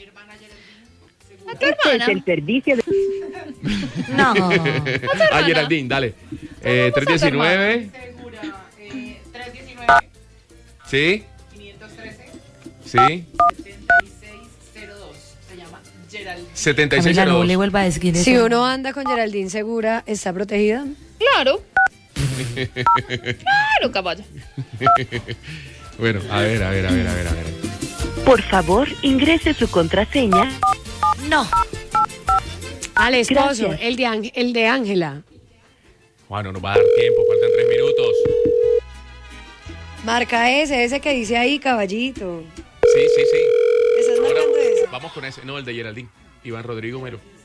¿A tu Este hermana? es el servicio de... No. Ah, Geraldine, dale. 319. Segura, 319 Sí, 513 sí. 7602. Se llama Geraldine. Camila, no 7602. le vuelva a decir eso. Si uno anda con Geraldine Segura, ¿está protegida? Claro. Claro, caballo. Bueno, a ver. Por favor, ingrese su contraseña. No. Al esposo, Gracias. el de Ángela. Juan, no nos va a dar tiempo, faltan 3 minutos. Marca ese que dice ahí, caballito. Sí. ¿Estás Ahora, marcando ese? vamos con ese. No, el de Geraldine. Iván Rodrigo Melo.